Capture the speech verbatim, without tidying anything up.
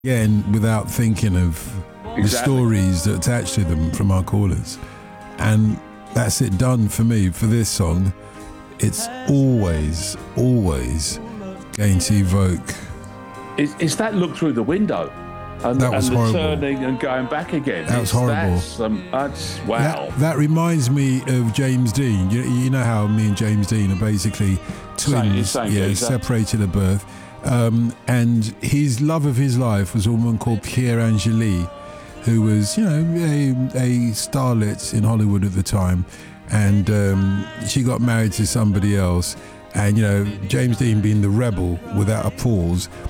again without thinking of Exactly. the stories that attach to them from our callers. And that's it done for me for this song. It's always, always going to evoke. It's, it's that look through the window. And, That was and the horrible. turning and going back again. That was It's- horrible. That's, um, that's wow. That, that reminds me of James Dean. You, you know how me and James Dean are basically twins, Same- same, yeah, exactly. separated at birth. Um, and his love of his life was a woman called Pierre Angeli, who was, you know, a, a starlet in Hollywood at the time. And um, she got married to somebody else. And, you know, James Dean being the rebel without a pause,